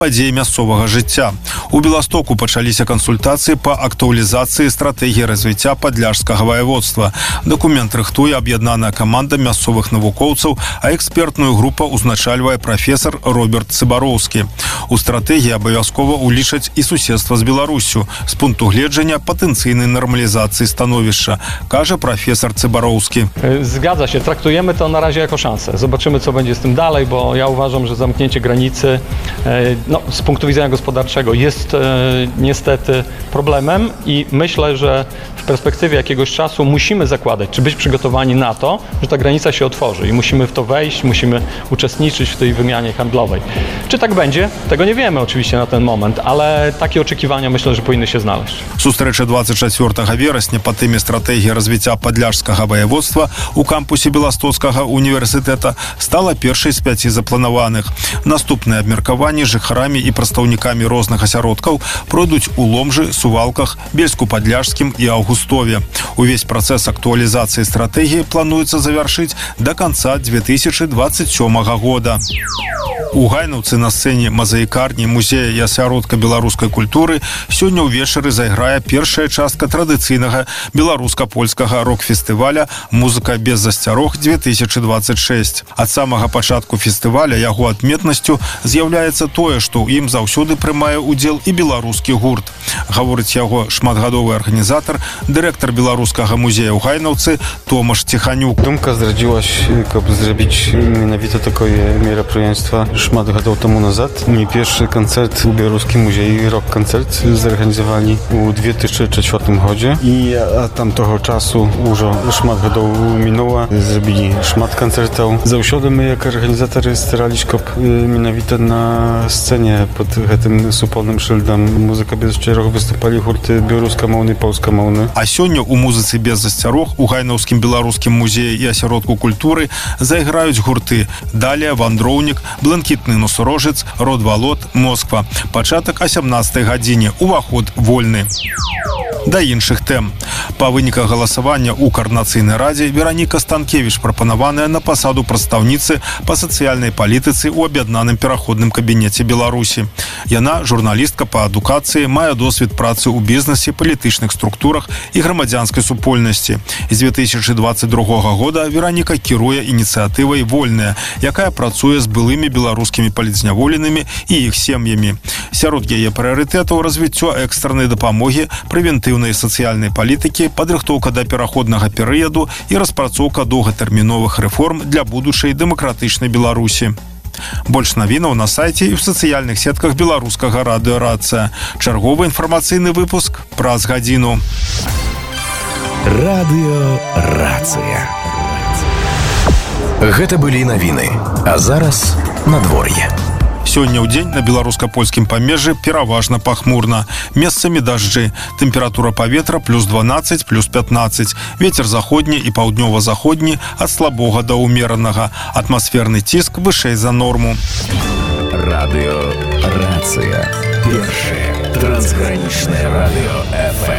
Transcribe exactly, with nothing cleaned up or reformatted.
падзеі мясцовага жыцця. У Беластоку пачаліся кансультацыі па актуалізацыі стратэгіі развіцця падляшскага ваяводства. Дакумент рыхтуе аб'яднаная каманда мясцовых навукоўцаў, а экспертную групу узначальвае прафесар Роберт Цыбароўскі. У стратэгіі абавязкова улічаць і суседства з Беларуссю з пункту гледжання патэнцыйнай нармалізацыі становішча, кажа прафесор Cybarowski. Zgadza się, traktujemy to na razie jako szansę. Zobaczymy, co będzie z tym dalej, bo ja uważam, że zamknięcie granicy no, z punktu widzenia gospodarczego jest e, niestety problemem i myślę, że w perspektywie jakiegoś czasu musimy zakładać, czy być przygotowani na to, że ta granica się otworzy i musimy w to wejść, musimy uczestniczyć w tej wymianie handlowej. Czy tak będzie? Tego nie wiemy oczywiście na ten moment, ale takie oczekiwania myślę, że powinny się znaleźć. Сустрэча двадцать четвёртага верасня па тэме стратэгіі развіцця падляшскага ваяводства у кампусе Беластоцкага універсітэта стала першай з пяці запланаваных. Наступныя абмеркаванні жыхарамі і прадстаўнікамі розных асяродкаў пройдуць у Ломжы, Сувалках, Бельску-Падляшскім і Аўгустове. Увесь працэс актуалізацыі стратэгіі плануецца завяршыць да канца две тысячы двадцать сёмага года. У Гайнаўцы на сцэне мазаікарні музея і асяродка беларускай культуры сёння ўвечары зайграе першая частка традыцыйнага беларуска-польскага рок-фестываля «Музыка без засцярог две тысячи двадцать шесть». Ад самага пачатку фестываля яго адметнасцю з'яўляецца тое, што ў ім заўсёды прымае ўдзел і беларускі гурт. Гаворыць яго шматгадовы арганізатар, дырэктар беларускага музея ў Гайнаўцы Томаш Ціханюк. Думка зрадзілася, каб зрабіць менавіта такое мерапрыемства шмат гадоў таму назад. Не першы канцэрт у беларускім музеі, рок-канцэрт зарганізавалі у две тысячи чвёртым годзе. І там того часу ўжо шмат гадоў мінула, зрабілі шмат канцэртаў. Заўсёды мы як арганізатары стараліся, каб менавіта на сцэне пад гэтым супольным шыльдам «Музыка без засцярог» выступалі гурты беларускамоўны і польскамоўны. А сёння у «Музыцы без засцярог» у Гайнаўскім беларускім музеі і асяродку культуры зайграюць гурты «Далія», «Вандроўнік», «Бланкітны носорожец», «Род-Валот», «Москва». Пачатак о сямнадцатай гадзіне. Уваход вольны. Да іншых тэм. Па выніках галасавання ў Каардынацыйнай радзе Вераніка Станкевіч прапанаваная на пасаду прадстаўніцы па сацыяльнай палітыцы ў аб'яднаным пераходным кабінеце Беларусі. Яна журналістка па адукацыі, мае досвед працы ў бізнесе, палітычных структурах і грамадзянскай супольнасці. З две тысячи двадцать другога года Вераніка кіруе ініцыятывай «Вольная», якая працуе з былымі беларускімі палітзняволенымі і іх сем'ямі. Сярод яе прыярытэтаў развіццё экстраннай дапамогі, прэвентыўнай сацыяльнай палітыкі, падрыхтоўка да пераходнага перыяду і распрацоўка доўгатэрміновых рэформ для будучай дэмакратычнай Беларусі. Больш навінаў на сайце і ў сацыяльных сетках беларускага радыё «Рацыя». Чарговы інфармацыйны выпуск праз гадзіну. Радыё «Рацыя». Гэта былі навіны, а зараз надвор'е. Сёння ў дзень на беларуска-польскім памежжы пераважна пахмурна. Месцамі дажджы. Тэмпература паветра плюс дванаццаць, плюс пятнаццаць. Вецер заходні і паўднёва-заходні ад слабога да ўмеранага. Атмасферны ціск вышэй за норму. Радыё «Рацыя». Першае трансгранічнае радыё эф эм.